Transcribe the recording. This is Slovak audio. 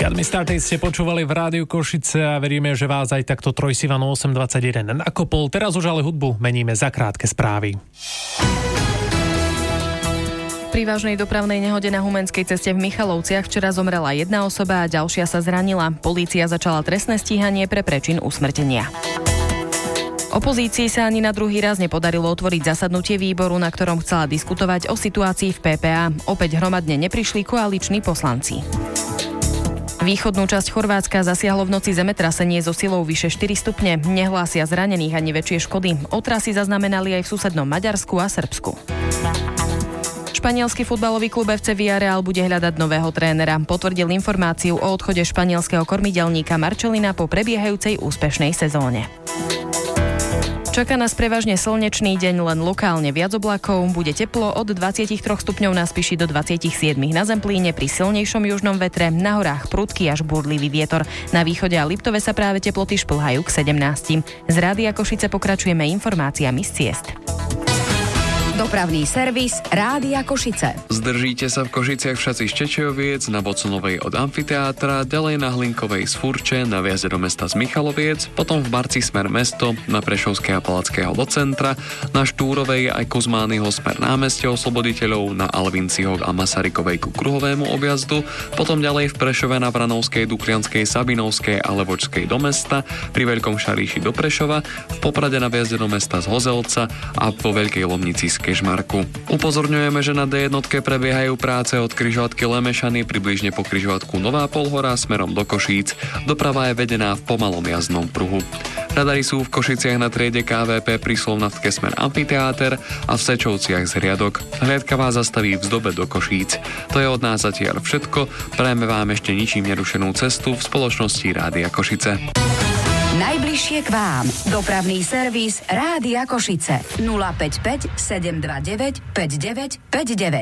Got Me Started ste počúvali v Rádiu Košice a veríme, že vás aj takto Trojsivano 821 nakopol. Teraz už ale hudbu meníme za krátke správy. Pri vážnej dopravnej nehode na Humenskej ceste v Michalovciach včera zomrela jedna osoba a ďalšia sa zranila. Polícia začala trestné stíhanie pre prečin usmrtenia. Opozícii sa ani na druhý raz nepodarilo otvoriť zasadnutie výboru, na ktorom chcela diskutovať o situácii v PPA. Opäť hromadne neprišli koaliční poslanci. Východnú časť Chorvátska zasiahlo v noci zemetrasenie so silou vyše 4 stupne. Nehlásia zranených ani väčšie škody. Otrasy zaznamenali aj v susednom Maďarsku a Srbsku. Španielsky futbalový klub FC Villarreal bude hľadať nového trénera. Potvrdil informáciu o odchode španielského kormidelníka Marcelina po prebiehajúcej úspešnej sezóne. Čaká nás prevažne slnečný deň, len lokálne viac oblakov. Bude teplo od 23 stupňov na Spiši do 27 na Zemplíne pri silnejšom južnom vetre, na horách prudký až búrlivý vietor. Na východe a Liptove sa práve teploty šplhajú k 17. Z Rádia Košice pokračujeme informáciami z ciest. Dopravný servis Rádia Košice. Zdržíte sa v Košiciach v šaci Štečejoviec, na Boconovej od amfiteátra, ďalej na Hlinkovej z Furče, na viaze do mesta z Michaloviec, potom v Barci smer mesto, na Prešovskej a Palackého do centra, na Štúrovej aj Kuzmányho smer námestia Osloboditeľov, na Alvinciho a Masarykovej ku kruhovému objazdu, potom ďalej v Prešove na Vranovskej, Duklianskej, Sabinovskej a Levočskej do mesta, pri Veľkom Šaríši do Prešova, v Poprade na viazde do mesta z Hozelca a vo Veľkej Lomnici z Kežmarku. Upozorňujeme, že na D1 prebiehajú práce od križovatky Lemešany približne po križovatku Nová Polhora smerom do Košíc. Doprava je vedená v pomalom jazdnom pruhu. Radary sú v Košiciach na triede KVP pri Slovnavtke smer amfiteáter a v Sečovciach z riadok. Hliadka vás zastaví v Zdobe do Košíc. To je od nás zatiaľ všetko. Prajeme vám ešte ničím nerušenú cestu v spoločnosti Rádia Košice. Najbližšie k vám. Dopravný servis Rádia Košice. 055 729 5959.